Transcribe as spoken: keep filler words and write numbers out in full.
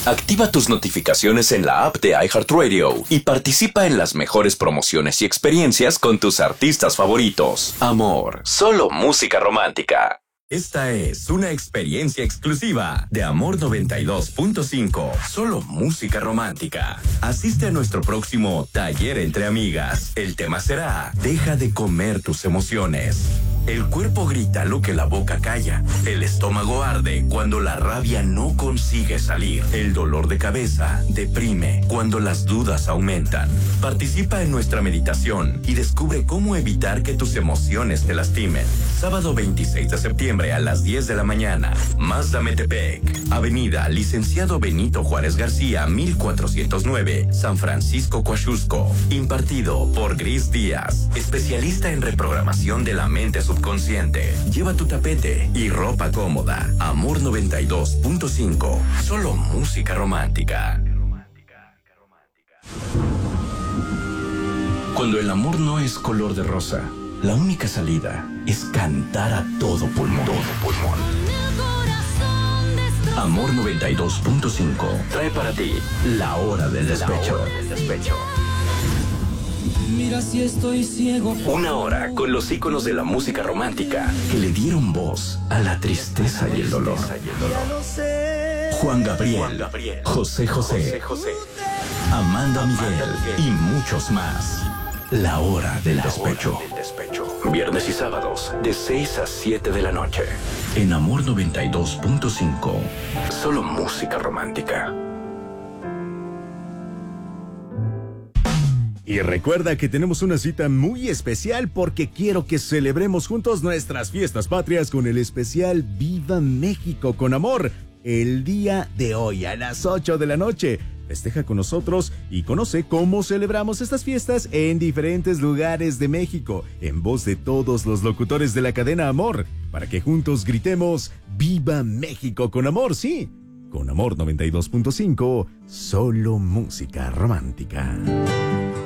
Activa tus notificaciones en la app de iHeartRadio y participa en las mejores promociones y experiencias con tus artistas favoritos. Amor, solo música romántica. Esta es una experiencia exclusiva de Amor noventa y dos punto cinco. Solo música romántica. Asiste a nuestro próximo taller entre amigas. El tema será: deja de comer tus emociones. El cuerpo grita lo que la boca calla. El estómago arde cuando la rabia no consigue salir. El dolor de cabeza deprime cuando las dudas aumentan. Participa en nuestra meditación y descubre cómo evitar que tus emociones te lastimen. Sábado veintiséis de septiembre a las diez de la mañana. Mazda Metepec. Avenida Licenciado Benito Juárez García, mil cuatrocientos nueve, San Francisco, Coaxusco. Impartido por Gris Díaz, especialista en reprogramación de la mente subconsciente. Lleva tu tapete y ropa cómoda. Amor noventa y dos punto cinco. Solo música romántica. Cuando el amor no es color de rosa, la única salida es cantar a todo pulmón. Todo pulmón. Amor noventa y dos punto cinco trae para ti La Hora del Despecho. La Hora del Despecho. Mira si estoy ciego. Una hora con los íconos de la música romántica que le dieron voz a la tristeza y el dolor. Juan Gabriel, José José, Amanda Miguel y muchos más. La Hora del Despecho. Viernes y sábados de seis a siete de la noche. En Amor noventa y dos punto cinco. Solo música romántica. Y recuerda que tenemos una cita muy especial porque quiero que celebremos juntos nuestras fiestas patrias con el especial Viva México con Amor. El día de hoy a las ocho de la noche. Festeja con nosotros y conoce cómo celebramos estas fiestas en diferentes lugares de México, en voz de todos los locutores de la cadena Amor, para que juntos gritemos ¡Viva México con Amor! Sí, con Amor noventa y dos punto cinco, solo música romántica.